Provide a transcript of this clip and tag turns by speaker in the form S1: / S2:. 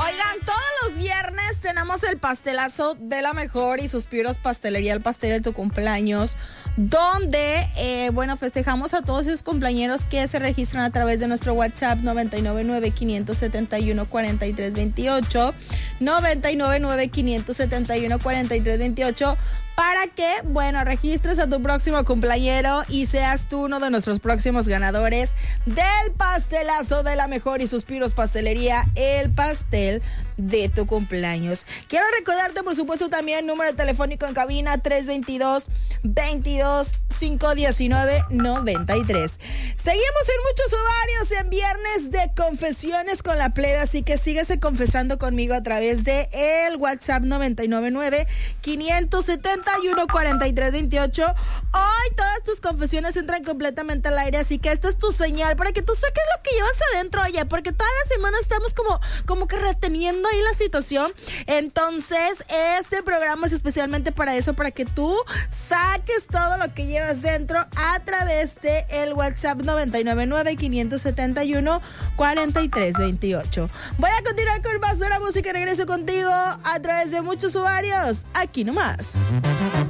S1: Oigan, todos los viernes tenemos el pastelazo de la mejor y Suspiros Pastelería, el pastel de tu cumpleaños, donde, festejamos a todos esos cumpleañeros que se registran a través de nuestro WhatsApp 999-571-4328, 999-571-4328, para que, registres a tu próximo cumpleañero y seas tú uno de nuestros próximos ganadores del pastelazo de la mejor y Suspiros Pastelería, el pastel de tu cumpleaños. Quiero recordarte, por supuesto, también número telefónico en cabina 322-22-519-93. Seguimos en muchos ovarios en viernes de confesiones con la plebe, así que síguese confesando conmigo a través de el WhatsApp 999-571-4328. Hoy todas tus confesiones entran completamente al aire, así que esta es tu señal para que tú saques lo que llevas adentro, oye, porque toda la semana estamos como que reteniendo ahí la situación. Entonces, este programa es especialmente para eso, para que tú saques todo lo que llevas dentro a través de el WhatsApp 999-571-4328. Voy a continuar con más de la música y regreso contigo a través de muchos ovarios, aquí nomás.